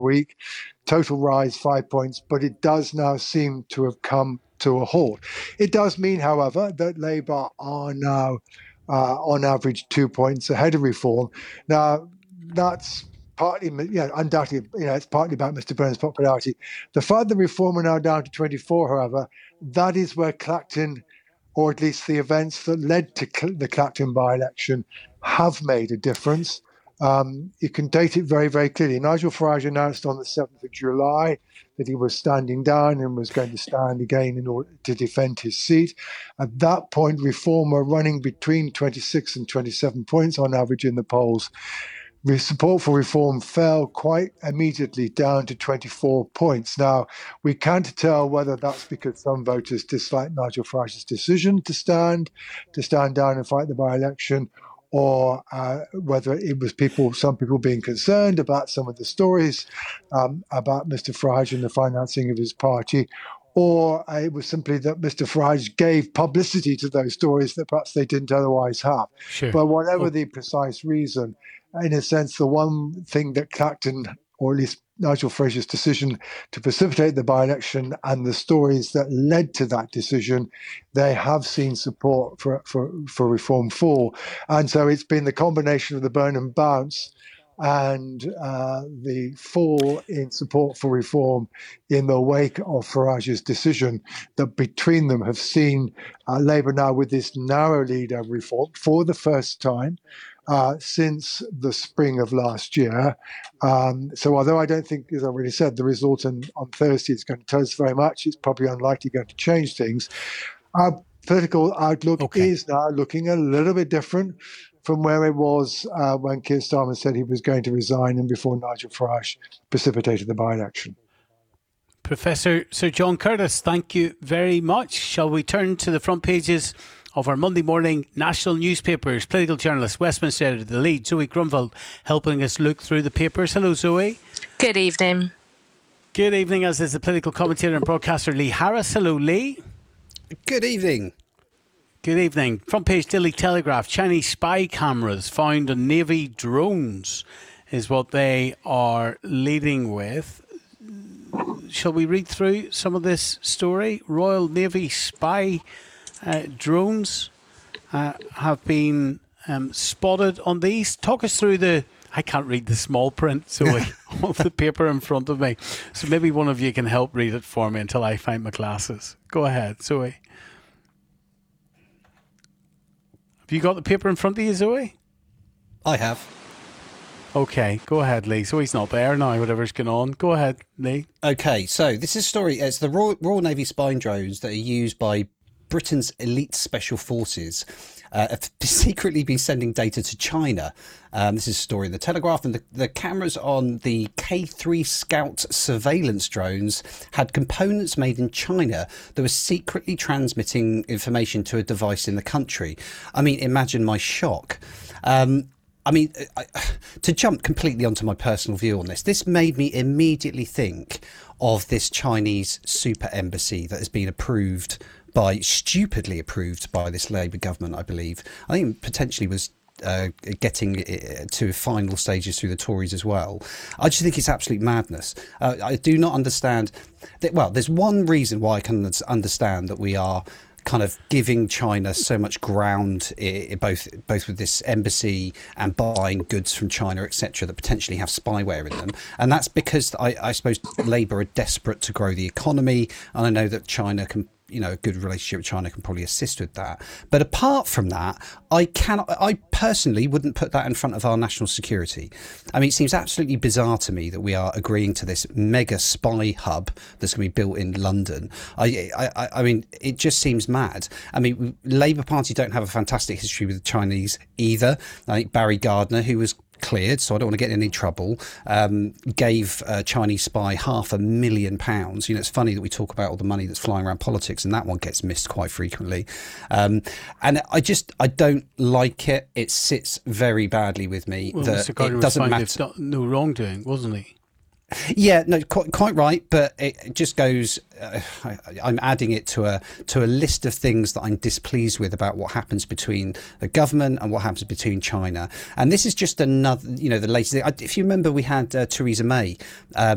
week. Total rise 5 points, but it does now seem to have come to a halt. It does mean, however, that Labour are now on average 2 points ahead of Reform. Now, that's partly, undoubtedly, it's partly about Mr. Byrne's popularity. The fact that Reform are now down to 24, however, that is where Clacton, or at least the events that led to the Clacton by-election, have made a difference. You can date it very, very clearly. Nigel Farage announced on the 7th of July that he was standing down and was going to stand again in order to defend his seat. At that point, Reform were running between 26 and 27 points on average in the polls. Support for Reform fell quite immediately down to 24 points. Now, we can't tell whether that's because some voters disliked Nigel Farage's decision to stand down and fight the by-election, or whether it was some people being concerned about some of the stories about Mr. Farage and the financing of his party, or it was simply that Mr. Farage gave publicity to those stories that perhaps they didn't otherwise have. Sure. But whatever the precise reason, in a sense, the one thing that Clacton, or at least Nigel Farage's decision to precipitate the by-election and the stories that led to that decision, they have seen support for Reform fall. And so it's been the combination of the burn and bounce and the fall in support for Reform in the wake of Farage's decision that between them have seen Labour now with this narrow lead over Reform for the first time since the spring of last year. So although I don't think, as I already said, the result on Thursday is going to tell us very much, it's probably unlikely going to change things. Our political outlook is now looking a little bit different from where it was when Keir Starmer said he was going to resign and before Nigel Farage precipitated the by-election. Professor Sir John Curtice, thank you very much. Shall we turn to the front pages of our Monday morning national newspapers? Political journalist, Westminster editor, The Lead, Zoe Grunwald, helping us look through the papers. Hello, Zoe. Good evening. Good evening, as is the political commentator and broadcaster Lee Harris. Hello, Lee. Good evening. Good evening. Front page Daily Telegraph. Chinese spy cameras found on Navy drones is what they are leading with. Shall we read through some of this story? Royal Navy spy drones have been spotted on these. Talk us through I can't read the small print, Zoe, of the paper in front of me. So maybe one of you can help read it for me until I find my glasses. Go ahead, Zoe. Have you got the paper in front of you, Zoe? I have. Okay, go ahead, Lee. Zoe's not there now, whatever's going on. Go ahead, Lee. Okay, so this is a story. It's the Royal Navy spy drones that are used by Britain's elite special forces have secretly been sending data to China. This is a story in the Telegraph, and the cameras on the K3 Scout surveillance drones had components made in China that were secretly transmitting information to a device in the country. I mean, imagine my shock. To jump completely onto my personal view on this made me immediately think of this Chinese super embassy that has been stupidly approved by this Labour government, I believe. I think potentially was getting to final stages through the Tories as well. I just think it's absolute madness. I do not understand that. Well, there's one reason why I can understand that we are kind of giving China so much ground, both with this embassy and buying goods from China, etc., that potentially have spyware in them. And that's because I suppose Labour are desperate to grow the economy. And I know that China can, a good relationship with China can probably assist with that. But apart from that, I personally wouldn't put that in front of our national security. I mean, it seems absolutely bizarre to me that we are agreeing to this mega spy hub that's going to be built in London. I mean, it just seems mad. I mean, Labour Party don't have a fantastic history with the Chinese either. I think Barry Gardner, who was cleared, so I don't want to get in any trouble, gave a Chinese spy £500,000. It's funny that we talk about all the money that's flying around politics, and that one gets missed quite frequently. And I don't like it. It sits very badly with me. Well, that Mr. Gardner it doesn't was found matter. no wrongdoing, wasn't he? Yeah, no, quite right, but it just goes. I'm adding it to a list of things that I'm displeased with about what happens between the government and what happens between China. And this is just another, the latest thing. If you remember, we had Theresa May